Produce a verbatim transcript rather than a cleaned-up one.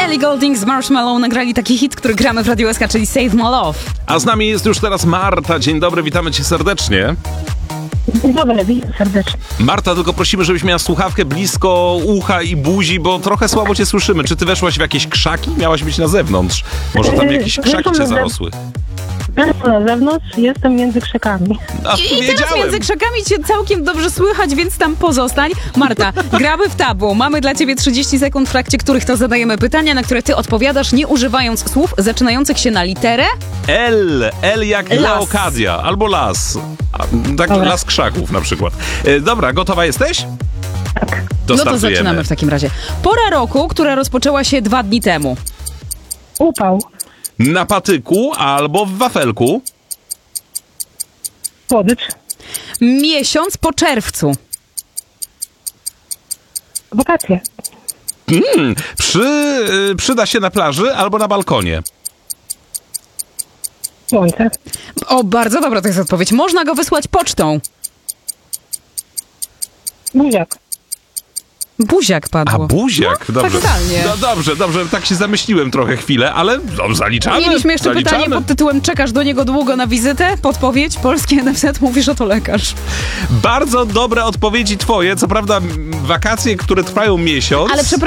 Ellie Goulding z Marshmallow nagrali taki hit, który gramy w Radio S K, czyli Save My Love. A z nami jest już teraz Marta. Dzień dobry, witamy cię serdecznie. Dzień dobry, witam serdecznie. Marta, tylko prosimy, żebyś miała słuchawkę blisko ucha i buzi, bo trochę słabo cię słyszymy. Czy ty weszłaś w jakieś krzaki? Miałaś być na zewnątrz. Może tam jakieś krzaki cię zarosły. Jestem na zewnątrz, jestem między krzakami. A, I, I teraz między krzakami cię całkiem dobrze słychać, więc tam pozostań. Marta, gramy w tabu. Mamy dla ciebie trzydzieści sekund, w trakcie których to zadajemy pytania, na które ty odpowiadasz, nie używając słów zaczynających się na literę L. L jak Las. Leokadia. Albo las. A, tak, Dobra. las krzaków na przykład. E, dobra, gotowa jesteś? Tak. To No to startujemy. zaczynamy w takim razie. Pora roku, która rozpoczęła się dwa dni temu. Upał, Na patyku albo w wafelku. słodycz, Miesiąc po czerwcu. wakacje, Mm, przy, y, przyda się na plaży albo na balkonie. słońce, O, bardzo dobra to jest odpowiedź. Można go wysłać pocztą. buziak, Buziak A padło. buziak, No, dobrze. tak zdalnie. No dobrze, dobrze, tak się zamyśliłem trochę chwilę, ale no, zaliczamy. Mieliśmy jeszcze zaliczamy. pytanie pod tytułem czekasz do niego długo na wizytę? Podpowiedź, polskie N F Z mówi, że to lekarz. Bardzo dobre odpowiedzi twoje, co prawda m, wakacje, które trwają miesiąc. Ale przepraszam,